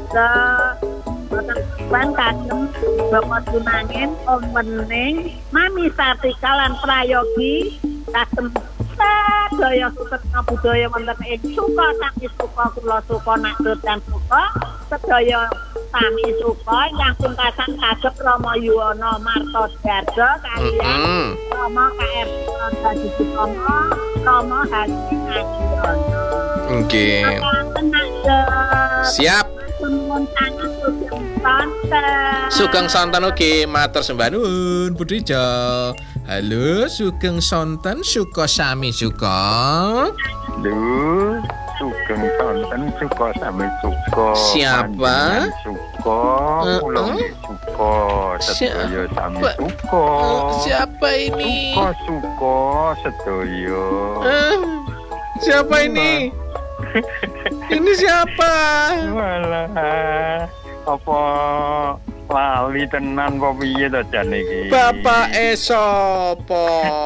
Darga boten ban kagem Bapak Junangin Om Wening Mami Sartika lan prayogi kagem sedaya sukma budaya wonten ing suka sami suka kula suka nakdut dan suka sedaya sami suka yang pungkasan kagem Rama Yuwana Marta Darga kaliyan Rama KR Dadi Sutomo Rama Haji Ngadiono. Nggih. Siap. Sugeng sonten ugi matur sembah nuwun Budija. Halo Sugeng sonten suka sami suka. Halo Sugeng sonten suka sami suka. Siapa? Suka kula suka sedaya sami suka. Siapa ini? Suka sedaya. Siapa ini? Ini siapa? Walah, apa lali tenan apa piye to jan iki? Bapak Esopo.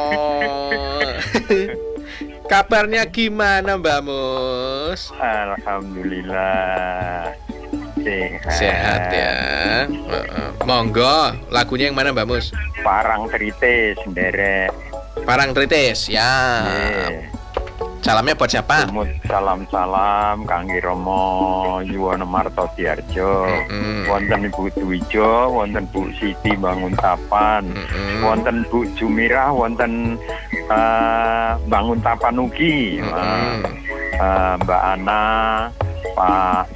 Kabarnya gimana Mbak Mus? Alhamdulillah. Sehat ya. Monggo, lagunya yang mana Mbak Mus? Parang Tritis nderek. Parang Tritis ya. Salamnya buat siapa? Salam-salam kangge Rama Yuwana Marta Diarjo. Wonten Ibu Dwijo, wonten Bu Siti Banguntapan, wonten Bu Jumirah, wonten Banguntapan ugi. Mbak Ana, Pak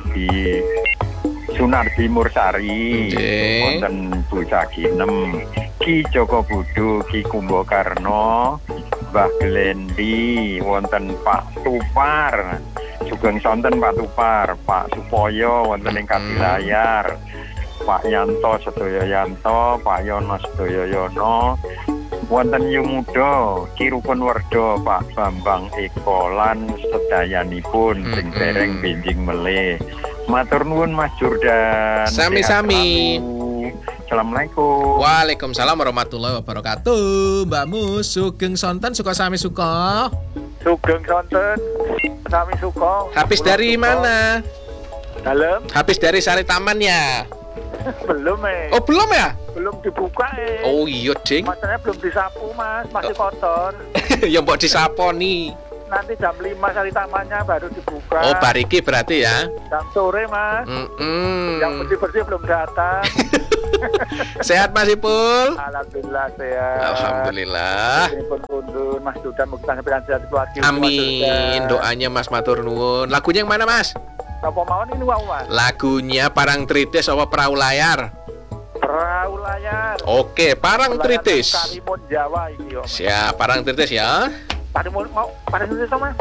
Sunardi Mursari, wonten Bu Saginem, Ki Joko Budu, Ki Kumbakarna, Mbah Glendi, wonten Pak Tupar, sugeng sonten Pak Tupar, Pak Supoyo, wonten ing Kadilayar, Pak Yanto sedaya Yanto, Pak Yono sedaya Yono, wonten Yumuda, Ki Rukun Werda, Pak Bambang Eko lan sedayanipun sing dereng benjing melih. Matur nuwun Mas Jordan. Sami-sami. Assalamualaikum. Waalaikumsalam warahmatullahi wabarakatuh. Mbak Mus, sugeng sonten suka sami suka. Sugeng sonten sami suka. Habis dari mana? Dalam. Habis dari Sari Taman ya? Belum Oh belum ya? Belum dibuka Oh iya ding. Masalahnya belum disapu Mas, masih kotor. Ya mbok disapo nih. Nanti jam 5 Sari Tamannya baru dibuka. Oh bariki berarti ya? Jam sore Mas. Yang bersih-bersih belum datang. Sehat Mas Ipul? Alhamdulillah sehat. Alhamdulillah. Mas Dudan mugi sehat keluarga. Amin. Doanya Mas matur nuwun. Lagunya yang mana Mas? Apa mawon ini wau Mas? Lagunya Parang Tritis apa Perahu Layar? Perahu Layar. Oke, Parang Tritis. Karimun Jawa iki yo. Siap, Parang Tritis ya. Parang Tritis Mas.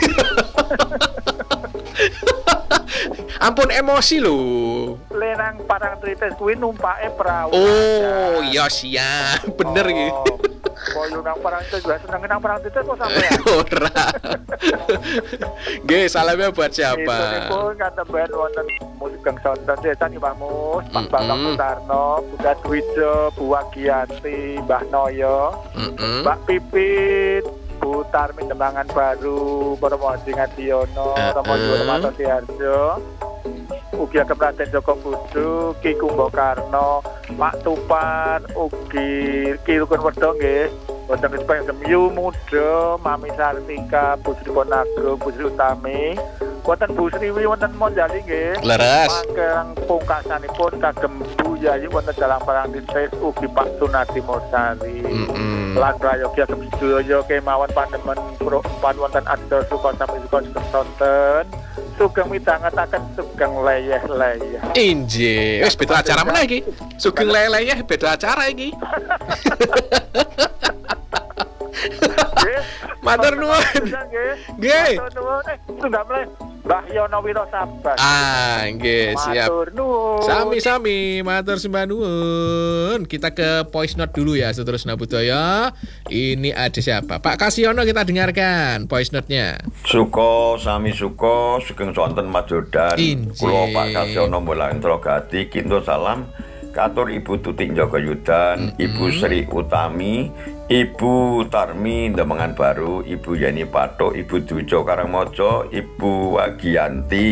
Ampun emosi lho. Lenang Parang Tritis kuwi numpake perahu. Oh, iya siap. Bener iki. Koyo nang Parang Tritis juga seneng nang Parang Tritis kok sampean. Ora. Nggih, salamnya buat siapa? Itu katemben wonten musik kang sonten desa iki Pak Mus, Pak Bambang Sutarno, Bu Dwijo, Bu Wagiyanti, Mbah Noyo, Mbak Pipit, Bu Tarmin Dembangan Baru, Rama Haji Ngadiono, Rama Yuwana Marta Diarjo, ugi Raden Joko Budu, Ki Kumbakarna, Pak Tupar, ugi Ki Rukun Werda nggih, wonten Kagem Yumuda, Mami Sartika, Bu Sri Ponagro, Bu Sri Utami, wonten Bu Sriwi wonten Monjali nggih. Leres. Mangkang pungkasanipun kagem Bu Yayi wonten Dalang Parang Tritis ugi Pak Sunardi Mursari. Lan prayogi agem sedaya kemawon pandemen wonten Adda Suka sami suka sonten. Sugeng midhangetaken sugeng leyeh-leyeh. Injih, wis beda acara meneh iki. Sugeng leyeh-leyeh beda acara iki. Matur nuwun. Nggih. Tunggal mleh. Mbah Yono Wiro Sabar. Nggih, siap. Matur nuwun. Sami-sami, matur sembah nuwun. Kita ke voice note dulu ya, seterusnya budaya. Ini ada siapa? Pak Kasiono kita dengarkan voice note-nya. Suko sami suko sugeng sonten Mas Jordan. Kula Pak Kasiono Mulang Trogati kinto salam katur Ibu Tutik Joko Yudan, Ibu Sri Utami, Ibu Tarmi Dembangan Baru, Ibu Yani Patok, Ibu Dwijo Karangmojo, Ibu Wagiyanti,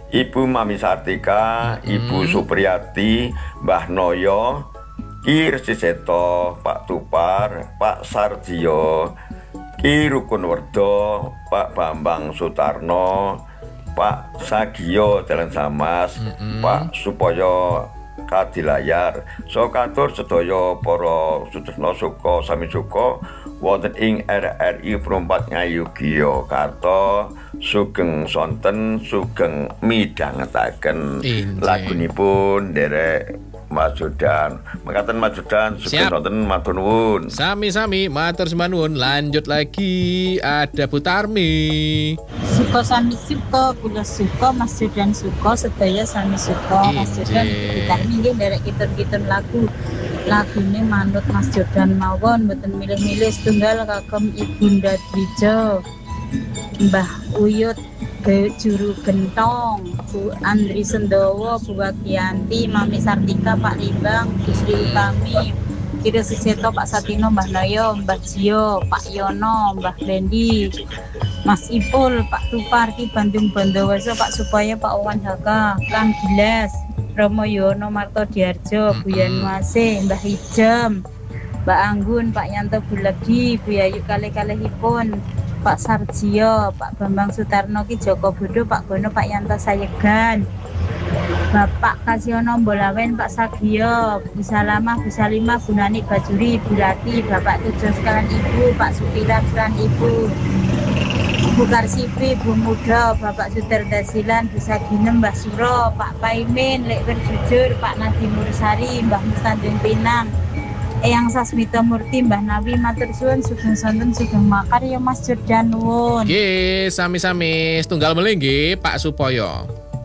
Ibu Mami Sartika, Ibu Supriyati, Mbah Noyo, Ki Resi Seto, Pak Tupar, Pak Sarjiyo, Ki Rukunwerdo, Pak Bambang Sutarno, Pak Sagiyo Jalan Samas, Pak Supoyo Kadilayar. So katur sedaya para Sutresna Suka Sami Suka wonten ing RRI Perumpat Ngayogya Karta sugeng sonten sugeng midhangetaken lagunipun derek Mas Jodan. Mekaten Mas Jodan, sugeng sonten matur nuwun. Sami-sami matur sembah nuwun. Lanjut lagi ada Bu Tarmi. Suka sami suka, kula suka, Mas Jodan suka, sedaya sami suka. Mas Jodan Bu Tarmi nggih nderek kitun-kitun lagune manut Mas Jodan mawon, mboten milih-milih setunggal kagem Ibunda Dwija, Mbah Uyut Juru Gentong, Bu Andri Sendowo, Bu Wagianti, Mami Sartika, Pak Limbang, Bu Sri Utami, Ki Resi Seto, Pak Satino, Mbah Noyo, Mbah Jiyo, Pak Yono, Mbah Bendi, Mas Ipul, Pak Tupar, Ki Bandung Bondowoso, Pak Supoyo, Pak Owan Haka, Kang Gilas, Romo Yono, Marto Diarjo, Bu Yanuase, Mbah Hijem, Mbak Anggun, Pak Yanto Bulegi, Bu Yayu kalih-kalihipun, Pak Sarjiyo, Pak Bambang Sutarno, Ki Joko Bodo, Pak Gono, Pak Yanto Sayegan, Bapak Kasiono Mbolawen, Pak Sagiyo, Bu Salamah, Bu Salimah, Bu Nani Bajuri, Bu Lati, Bapak Tujo sekalian Ibu, Pak Supira sekalian Ibu, Bu Karsipi, Bu Muda, Bapak Suterda Silan, Bu Saginem, Mbah Suro, Pak Paimin, Lekwer Jujur, Pak Nadi Mursari, Mbah Mustanjung Pinang, Eyang Sasmita Murti, Mbah Nawi matur suwun, sugeng sonten sugeng makar ya Mas Jodan nuwun. Nggih, sami-sami setunggal melih nggih Pak Supoyo.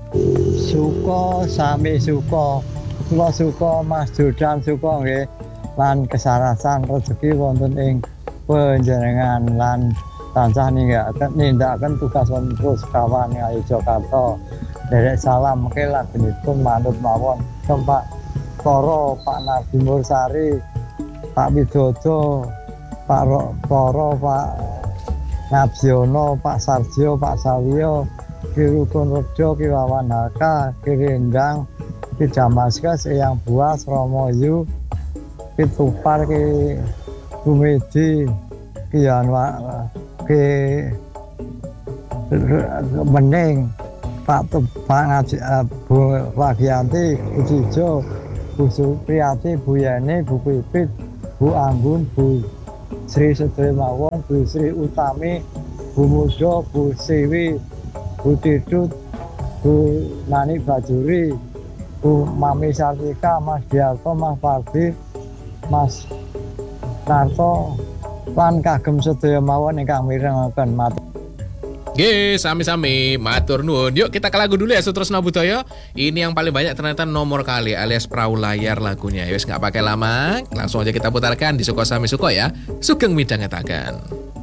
Suka sami suka. Kula suka Mas Jodan suka nggih. Lan kesarasan rezeki wonten ing panjenengan lan tansah nindakaken tugas wonten terus kawan ayo Jakarta. Derek salam mengke lagunipun manut mawon Pak Koro, Pak Nadi Mursari, Pak Widodo, Pak Koro, Pak Ngabsiono, Pak Sarjo, Pak Sawiyo, Ki Rukunwerdo, Ki Wawan Haka, Ki Rendang, Ki Damaskus, Eyang Buas, Romo Yu, Ki Tupar, Ki Gumedi, Ki Yanwa, Ki Mening, Pak Bu Wagianti, Bu Cijo, Bu Supriyati, Bu Yani, Bu Pipit, Bu Anggun, Bu Sri Sedremawon, Bu Sri Utami, Bu Mudo, Bu Siwi, Bu Didut, Bu Nani Bajuri, Bu Mami Sartika, Mas Diarto, Mas Pardi, Mas Narto, lan kagem sedaya mawon ingkang mirengaken matur. Nggih, sami-sami matur nuwun. Yuk kita ke lagu dulu ya Sutresna Budaya. Ini yang paling banyak ternyata nomor kali alias perahu layar lagunya. Yus nggak pakai lama, langsung aja kita putarkan di Suko Sami Suko ya. Sugeng midhangetaken.